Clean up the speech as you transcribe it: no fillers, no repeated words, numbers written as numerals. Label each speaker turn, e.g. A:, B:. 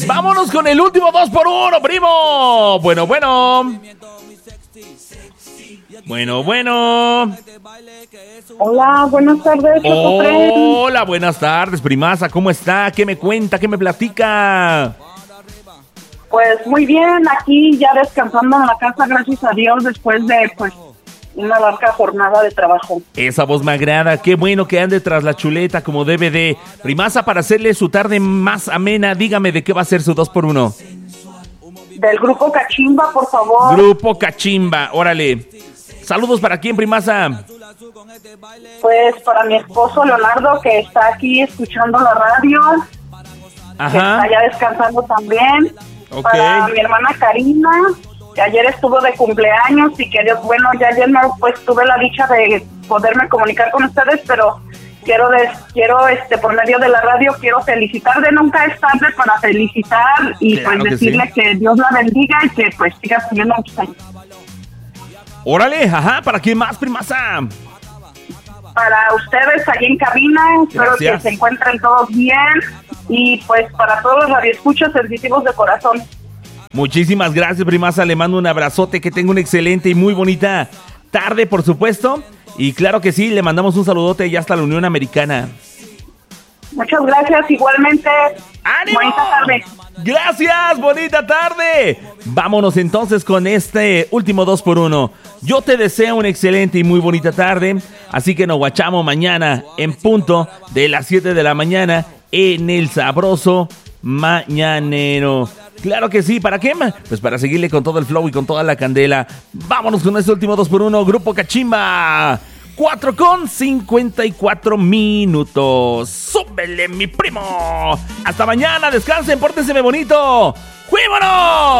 A: Vámonos con el último 2x1, primo. Bueno.
B: Hola, buenas tardes.
A: Hola, buenas tardes, primaza. ¿Cómo está? ¿Qué me cuenta? ¿Qué me platica?
B: Pues muy bien, aquí ya descansando en la casa, gracias a Dios, después de una larga jornada de trabajo.
A: Esa voz me agrada. Qué bueno que ande tras la chuleta como debe de. Primaza, para hacerle su tarde más amena, dígame de qué va a ser su 2x1.
B: Del grupo Cachimba, por favor.
A: Grupo Cachimba, órale. Saludos para quién, primaza.
B: Pues para mi esposo Leonardo, que está aquí escuchando la radio.
A: Ajá.
B: Que está ya descansando también.
A: Okay.
B: Para mi hermana Karina, que ayer estuvo de cumpleaños y que Dios, bueno, ya ayer no tuve la dicha de poderme comunicar con ustedes, pero quiero por medio de la radio quiero felicitar, de nunca es tarde para felicitar y
A: claro
B: pues decirle que Dios la bendiga y que pues siga teniendo muchos años.
A: Órale, ajá, ¿para quién más, primaza?
B: Para ustedes allí en cabina, espero que se encuentren todos bien y pues para todos los radioescuchas sensitivos de corazón.
A: Muchísimas gracias, primaza, le mando un abrazote, que tenga una excelente y muy bonita tarde, por supuesto, y claro que sí, le mandamos un saludote ya hasta la Unión Americana.
B: Muchas gracias, igualmente.
A: ¡Ánimo!
B: Bonita tarde.
A: Gracias, bonita tarde. Vámonos entonces con este último 2x1. Yo te deseo una excelente y muy bonita tarde, así que nos guachamos mañana en punto de las 7 de la mañana en el sabroso mañanero. Claro que sí, ¿para qué? Pues para seguirle con todo el flow y con toda la candela. Vámonos con este último 2x1, Grupo Cachimba. 4:54. ¡Súbele, mi primo! Hasta mañana, descansen, pórtense bonito. ¡Fuímonos!